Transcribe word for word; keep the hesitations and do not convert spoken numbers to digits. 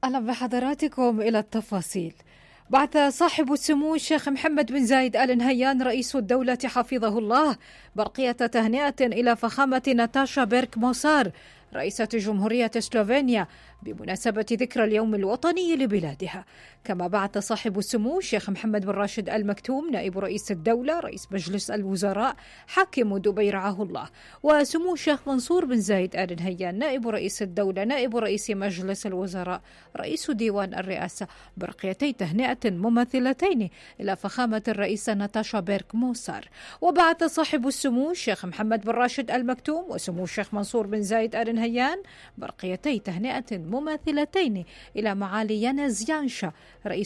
أهلا بحضراتكم إلى التفاصيل. بعث صاحب السمو الشيخ محمد بن زايد آل نهيان رئيس الدولة حفظه الله برقية تهنئة إلى فخامة ناتاشا بيرك موسار رئيسة جمهورية سلوفينيا بمناسبة ذكرى اليوم الوطني لبلادها. كما بعث صاحب السمو الشيخ محمد بن راشد آل مكتوم نائب رئيس الدولة رئيس مجلس الوزراء حاكم دبي رعاه الله، وسمو الشيخ منصور بن زايد آل نهيان نائب رئيس الدولة نائب رئيس مجلس الوزراء رئيس ديوان الرئاسة برقيتي تهنئة مماثلتين إلى فخامة الرئيسة ناتاشا بيرك موسار. وبعث صاحب السمو الشيخ محمد بن راشد آل مكتوم وسمو الشيخ منصور بن زايد آل نهيان برقيتي تهنئة مماثلتين إلى معالي يانا زيانشا رئيس